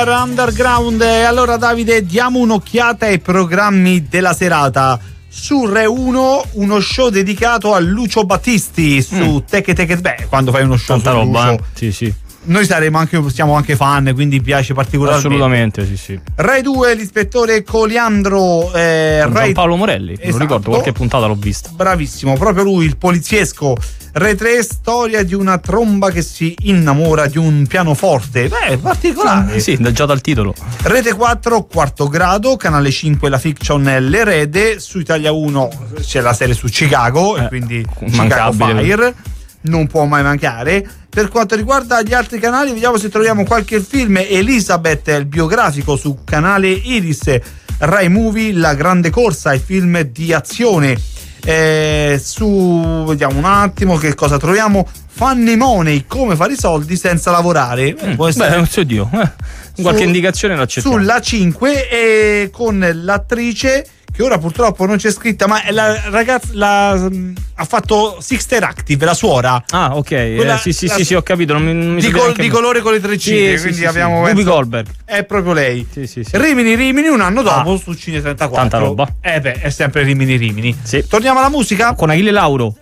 Underground. E allora Davide, diamo un'occhiata ai programmi della serata. Su Rai 1 uno show dedicato a Lucio Battisti su Tech Tech. Beh, quando fai uno show tanta su roba, Lucio, sì. noi siamo anche fan, quindi piace particolarmente. Assolutamente, sì. Rai 2 l'ispettore Coliandro, Rai Paolo Morelli, esatto. Non ricordo, qualche puntata l'ho vista. Bravissimo, proprio lui, il poliziesco. Rai 3 storia di una tromba che si innamora di un pianoforte. Beh, particolare. Sì, già dal titolo. Rete 4 quarto grado, canale 5 la fiction L'erede, su Italia 1 c'è la serie su Chicago e quindi Chicago Fire, non può mai mancare. Per quanto riguarda gli altri canali, vediamo se troviamo qualche film. Elizabeth, il biografico su canale Iris. Rai Movie, La grande corsa, il film di azione. Vediamo un attimo che cosa troviamo. Funny Money, come fare i soldi senza lavorare. Può essere... Oddio, qualche indicazione l'accettiamo. Sulla 5 e con l'attrice che ora purtroppo non c'è scritta, ma è la ragazza ha fatto Sixter Active, la suora. Ah, ok. Sì, ho capito. Non mi di colore con le treccine, quindi abbiamo Ruby Goldberg. È proprio lei. Sì. Rimini un anno dopo su Cine 34. Tanta roba. È sempre Rimini. Sì. Torniamo alla musica con Achille Lauro.